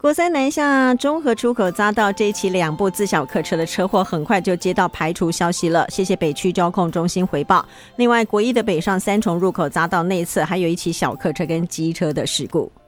佛山南下中和出口匝道这一起2部自小客车的车祸很快就接到排除消息了，谢谢北区交控中心回报。另外国一的北上3重入口匝道内侧还有一起小客车跟机车的事故。